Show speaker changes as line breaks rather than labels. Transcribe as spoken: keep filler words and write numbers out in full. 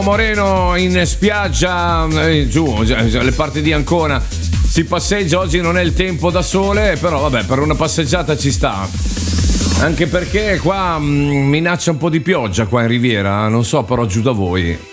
Moreno in spiaggia, eh, giù, le parti di Ancona. Si passeggia, oggi non è il tempo da sole, però vabbè, per una passeggiata ci sta. Anche perché qua mh, minaccia un po' di pioggia qua in Riviera, non so però giù da voi.